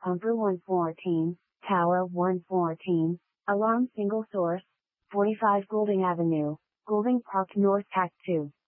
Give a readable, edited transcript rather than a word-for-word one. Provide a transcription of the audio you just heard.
Pumper 114, Tower 114, Alarm Single Source, 45 Goulding Avenue, Goulding Park North Act 2.